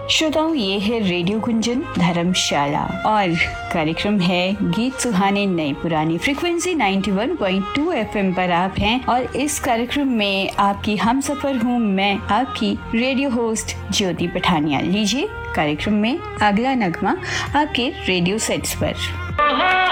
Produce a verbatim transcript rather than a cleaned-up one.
श्रोताओं, ये है रेडियो गुंजन धर्मशाला और कार्यक्रम है गीत सुहाने नए पुरानी। फ्रीक्वेंसी इक्यानवे पॉइंट दो एफएम पर आप हैं और इस कार्यक्रम में आपकी हमसफर हूँ मैं, आपकी रेडियो होस्ट ज्योति पठानिया। लीजिए कार्यक्रम में अगला नगमा आपके रेडियो सेट्स पर।